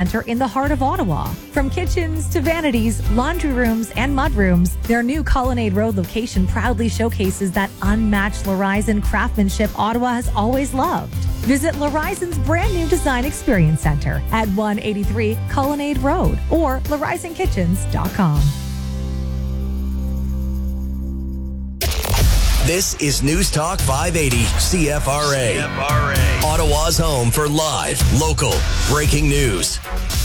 Center in the heart of Ottawa. From kitchens to vanities, laundry rooms, and mudrooms, their new Colonnade Road location proudly showcases that unmatched Larizon craftsmanship Ottawa has always loved. Visit Larizon's brand new Design Experience Center at 183 Colonnade Road or LarizonKitchens.com. This is News Talk 580 CFRA. Ottawa's home for live, local, breaking news.